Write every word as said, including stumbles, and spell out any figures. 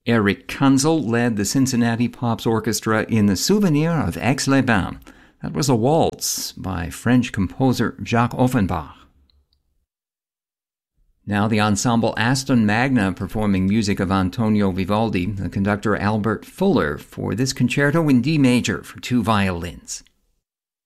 Eric Kunzel led the Cincinnati Pops Orchestra in the Souvenir of Aix-les-Bains. That was a waltz by French composer Jacques Offenbach. Now the ensemble Aston Magna performing music of Antonio Vivaldi, the conductor Albert Fuller for this concerto in D major for two violins.